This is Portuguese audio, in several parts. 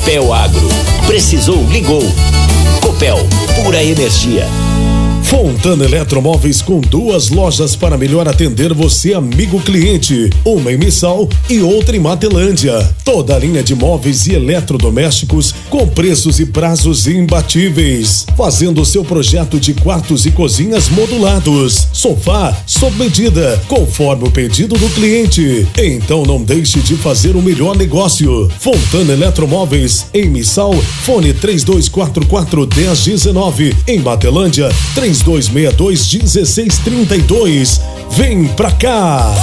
Copel Agro. Precisou, ligou. Copel, pura energia. Fontana Eletromóveis, com 2 lojas para melhor atender você, amigo cliente. Uma em Missal e outra em Matelândia. Toda a linha de móveis e eletrodomésticos com preços e prazos imbatíveis. Fazendo o seu projeto de quartos e cozinhas modulados. Sofá sob medida, conforme o pedido do cliente. Então não deixe de fazer o melhor negócio. Fontana Eletromóveis, em Missal, fone 3244-1019. Em Matelândia, 3262-1632. Vem pra cá!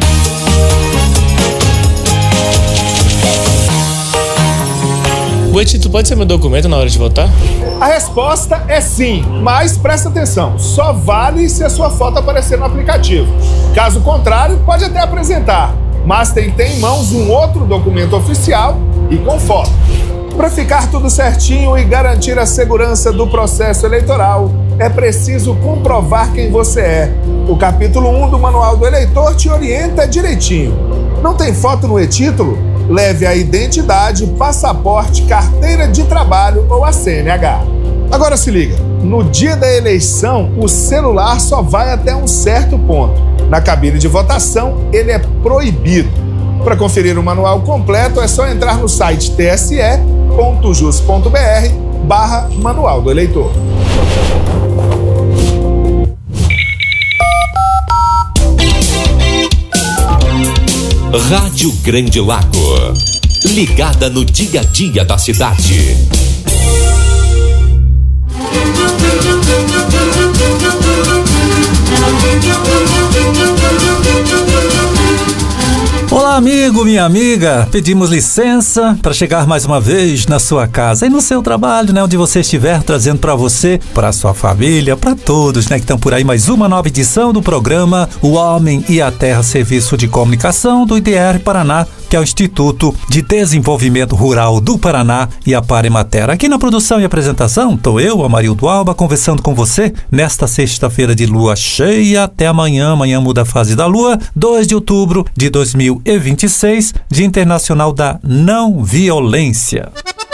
Guti, tu pode ser meu documento na hora de votar? A resposta é sim, mas presta atenção, só vale se a sua foto aparecer no aplicativo. Caso contrário, pode até apresentar, mas tem que ter em mãos um outro documento oficial e com foto. Para ficar tudo certinho e garantir a segurança do processo eleitoral, é preciso comprovar quem você é. O capítulo 1 do Manual do Eleitor te orienta direitinho. Não tem foto no e-título? Leve a identidade, passaporte, carteira de trabalho ou a CNH. Agora se liga, no dia da eleição, o celular só vai até um certo ponto. Na cabine de votação, ele é proibido. Para conferir o manual completo, é só entrar no site tse.jus.br/Manual do Eleitor. Rádio Grande Lago. Ligada no dia a dia da cidade. Olá, amigo, minha amiga. Pedimos licença para chegar mais uma vez na sua casa e no seu trabalho, né? Onde você estiver, trazendo para você, para sua família, para todos, né? Que estão por aí, mais uma nova edição do programa O Homem e a Terra, Serviço de Comunicação do IDR Paraná, que é o Instituto de Desenvolvimento Rural do Paraná e a Par Emater. Aqui na produção e apresentação, estou eu, Amarildo Alba, conversando com você nesta sexta-feira de lua cheia. Até amanhã. Amanhã muda a fase da lua, 2 de outubro de 2026, Dia Internacional da Não Violência.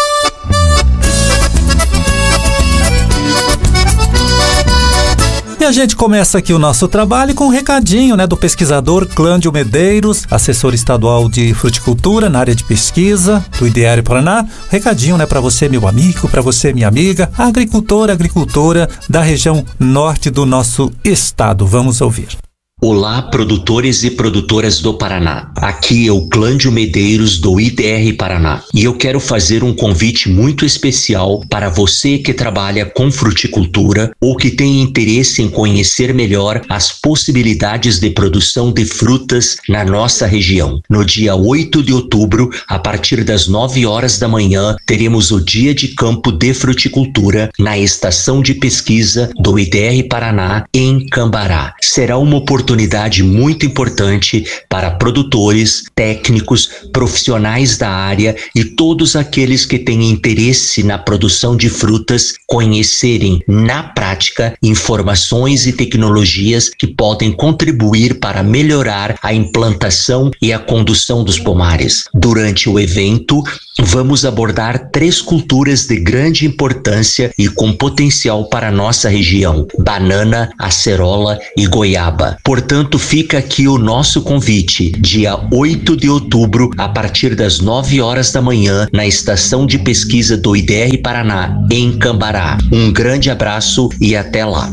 E a gente começa aqui o nosso trabalho com um recadinho, né, do pesquisador Clândio Medeiros, assessor estadual de fruticultura na área de pesquisa do IDR Paraná. Recadinho, né, para você, meu amigo, para você, minha amiga, agricultora da região norte do nosso estado. Vamos ouvir. Olá, produtores e produtoras do Paraná. Aqui é o Clândio Medeiros do IDR Paraná e eu quero fazer um convite muito especial para você que trabalha com fruticultura ou que tem interesse em conhecer melhor as possibilidades de produção de frutas na nossa região. No dia 8 de outubro, a partir das 9 horas da manhã, teremos o Dia de Campo de Fruticultura na Estação de Pesquisa do IDR Paraná em Cambará. Será uma oportunidade muito importante para produtores, técnicos, profissionais da área e todos aqueles que têm interesse na produção de frutas conhecerem na prática informações e tecnologias que podem contribuir para melhorar a implantação e a condução dos pomares. Durante o evento, vamos abordar 3 culturas de grande importância e com potencial para a nossa região: banana, acerola e goiaba. Portanto, fica aqui o nosso convite, dia 8 de outubro, a partir das 9 horas da manhã, na Estação de Pesquisa do IDR Paraná, em Cambará. Um grande abraço e até lá.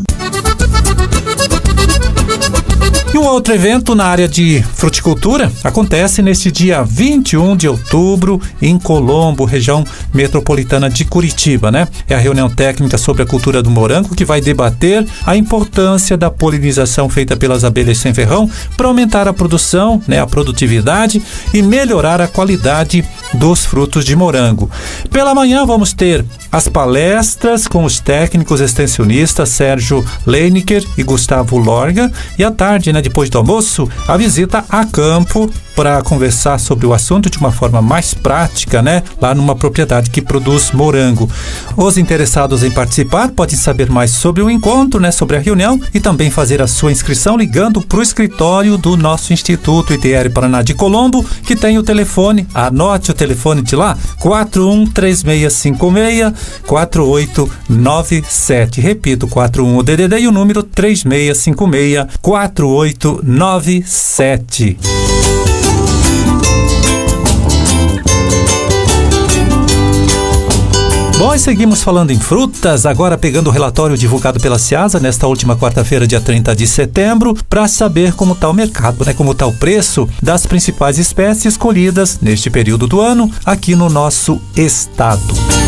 E um outro evento na área de fruticultura acontece neste dia 21 de outubro em Colombo, região metropolitana de Curitiba, né? É a reunião técnica sobre a cultura do morango que vai debater a importância da polinização feita pelas abelhas sem ferrão para aumentar a produção, né, a produtividade e melhorar a qualidade dos frutos de morango. Pela manhã vamos ter as palestras com os técnicos extensionistas Sérgio Leinecker e Gustavo Lorga e à tarde, né, depois do almoço, a visita a campo para conversar sobre o assunto de uma forma mais prática, né? Lá numa propriedade que produz morango. Os interessados em participar podem saber mais sobre o encontro, né? Sobre a reunião e também fazer a sua inscrição ligando para o escritório do nosso Instituto IDR Paraná de Colombo, que tem o telefone, anote o telefone de lá, 413656-4897. Repito, 41 o DDD e o número 3656-4897. Bom, e seguimos falando em frutas, agora pegando o relatório divulgado pela Ceasa nesta última quarta-feira, dia 30 de setembro, para saber como está o mercado, né? Como está o preço das principais espécies colhidas neste período do ano aqui no nosso estado.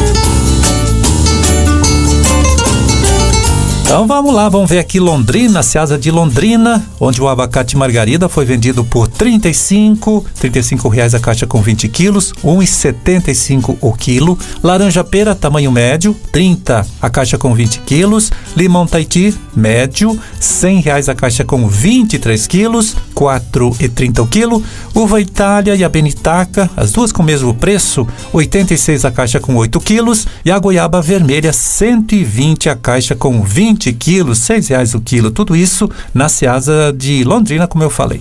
Então vamos lá, vamos ver aqui Londrina, Ceasa de Londrina, onde o abacate margarida foi vendido por R$ 35 a caixa com 20 quilos, R$ 1,75 o quilo. Laranja pera, tamanho médio, 30 a caixa com 20 quilos. Limão Tahiti, médio, R$ 100 a caixa com 23 quilos, R$ 4,30 o quilo. Uva Itália e a Benitaca, as duas com o mesmo preço, R$ 86 a caixa com 8 quilos. E a goiaba vermelha, R$ 120 a caixa com 20 quilos, R$ 6 o quilo. Tudo isso na Ceasa de Londrina, como eu falei.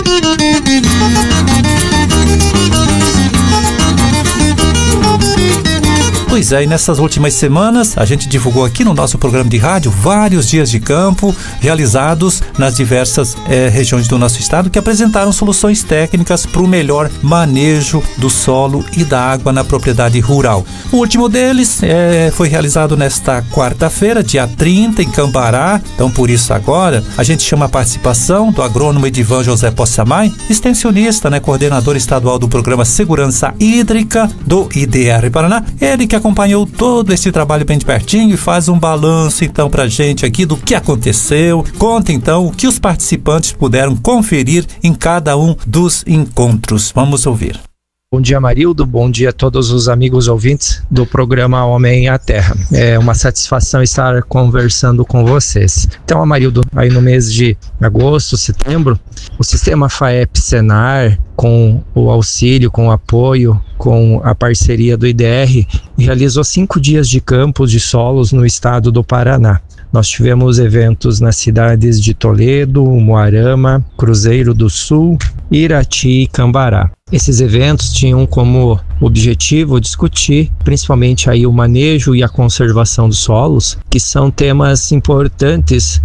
Pois é, e nessas últimas semanas a gente divulgou aqui no nosso programa de rádio vários dias de campo realizados nas diversas regiões do nosso estado que apresentaram soluções técnicas para o melhor manejo do solo e da água na propriedade rural. O último deles foi realizado nesta quarta-feira, dia 30, em Cambará. Então, por isso agora a gente chama a participação do agrônomo Edivan José Possamay, extensionista, né, coordenador estadual do programa Segurança Hídrica do IDR Paraná. Ele que acompanhou todo esse trabalho bem de pertinho e faz um balanço então pra gente aqui do que aconteceu. Conta então o que os participantes puderam conferir em cada um dos encontros. Vamos ouvir. Bom dia, Marildo. Bom dia a todos os amigos ouvintes do programa Homem à Terra. É uma satisfação estar conversando com vocês. Então, Amarildo, aí no mês de agosto, setembro, o sistema FAEP-Senar, com o auxílio, com o apoio, com a parceria do IDR, realizou 5 dias de campos de solos no estado do Paraná. Nós tivemos eventos nas cidades de Toledo, Moarama, Cruzeiro do Sul, Irati e Cambará. Esses eventos tinham como objetivo discutir principalmente aí o manejo e a conservação dos solos, que são temas importantes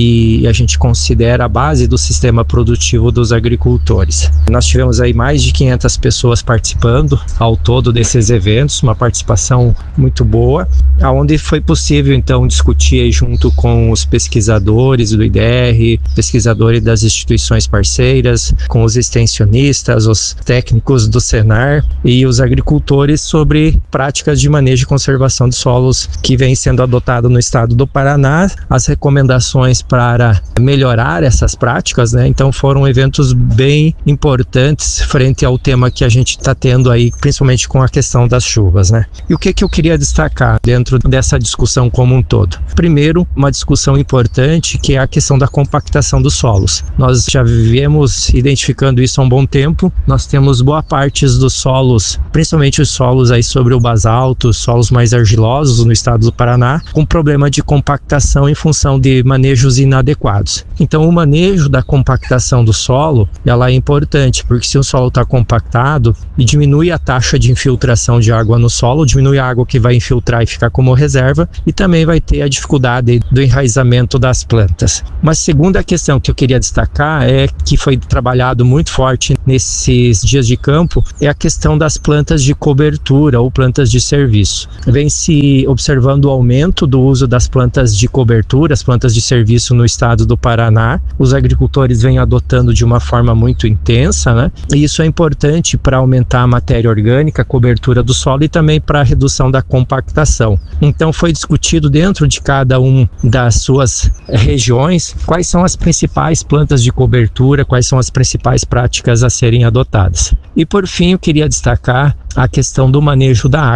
e a gente considera a base do sistema produtivo dos agricultores. Nós tivemos aí mais de 500 pessoas participando ao todo desses eventos, uma participação muito boa, onde foi possível então discutir aí junto com os pesquisadores do IDR, pesquisadores das instituições parceiras, com os extensionistas, os técnicos do Senar e os agricultores sobre práticas de manejo e conservação de solos que vem sendo adotado no estado do Paraná, as recomendações para melhorar essas práticas, né? Então foram eventos bem importantes frente ao tema que a gente está tendo aí, principalmente com a questão das chuvas, né? E o que eu queria destacar dentro dessa discussão como um todo? Primeiro, uma discussão importante que é a questão da compactação dos solos. Nós já viemos identificando isso há um bom tempo. Nós temos boa parte dos solos, principalmente os solos aí sobre o basalto, os solos mais argilosos no estado do Paraná, com problema de compactação em função de manejos inadequados. Então o manejo da compactação do solo, ela é importante, porque se o solo está compactado e diminui a taxa de infiltração de água no solo, diminui a água que vai infiltrar e ficar como reserva, e também vai ter a dificuldade do enraizamento das plantas. Uma segunda questão que eu queria destacar é que foi trabalhado muito forte nesses dias de campo, é a questão das plantas de cobertura ou plantas de serviço. Vem se observando o aumento do uso das plantas de cobertura, as plantas de serviço no estado do Paraná. Os agricultores vêm adotando de uma forma muito intensa, né? E isso é importante para aumentar a matéria orgânica, a cobertura do solo e também para a redução da compactação. Então foi discutido dentro de cada uma das suas regiões quais são as principais plantas de cobertura, quais são as principais práticas a serem adotadas. E por fim eu queria destacar a questão do manejo da água.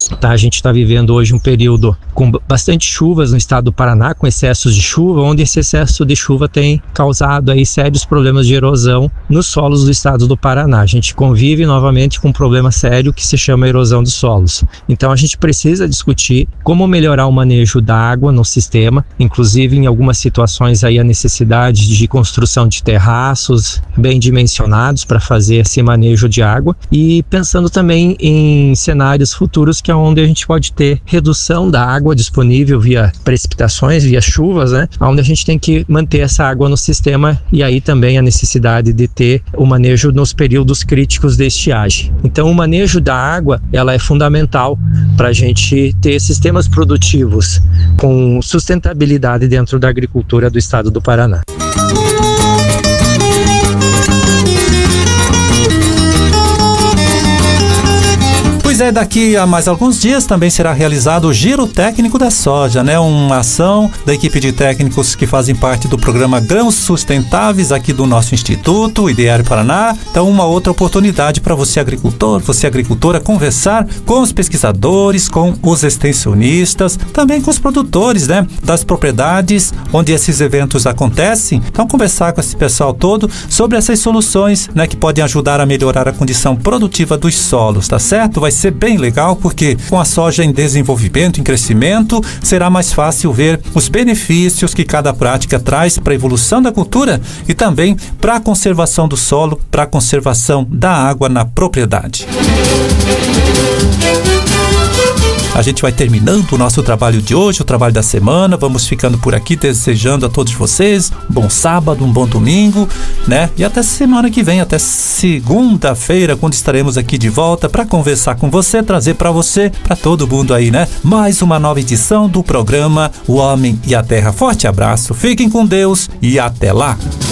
Tá? A gente está vivendo hoje um período com bastante chuvas no estado do Paraná, com excessos de chuva, onde esse excesso de chuva tem causado aí sérios problemas de erosão nos solos do estado do Paraná. A gente convive novamente com um problema sério que se chama erosão dos solos. Então a gente precisa discutir como melhorar o manejo da água no sistema, inclusive em algumas situações aí a necessidade de construção de terraços bem dimensionados para fazer esse manejo de água, e pensando também em cenários futuros que é onde a gente pode ter redução da água disponível via precipitações, via chuvas, né? Onde a gente tem que manter essa água no sistema, e aí também a necessidade de ter o manejo nos períodos críticos de estiagem. Então o manejo da água, ela é fundamental para a gente ter sistemas produtivos com sustentabilidade dentro da agricultura do estado do Paraná. Pois é, daqui a mais alguns dias também será realizado o Giro Técnico da Soja, né? Uma ação da equipe de técnicos que fazem parte do programa Grãos Sustentáveis aqui do nosso Instituto, o IDR Paraná. Então, uma outra oportunidade para você agricultor, você agricultora, conversar com os pesquisadores, com os extensionistas, também com os produtores, né? Das propriedades onde esses eventos acontecem. Então, conversar com esse pessoal todo sobre essas soluções, né? Que podem ajudar a melhorar a condição produtiva dos solos, tá certo? Vai ser bem legal, porque com a soja em desenvolvimento, em crescimento, será mais fácil ver os benefícios que cada prática traz para a evolução da cultura e também para a conservação do solo, para a conservação da água na propriedade. A gente vai terminando o nosso trabalho de hoje, o trabalho da semana. Vamos ficando por aqui, desejando a todos vocês um bom sábado, um bom domingo, né? E até semana que vem, até segunda-feira, quando estaremos aqui de volta para conversar com você, trazer para você, para todo mundo aí, né? Mais uma nova edição do programa O Homem e a Terra. Forte abraço, fiquem com Deus e até lá!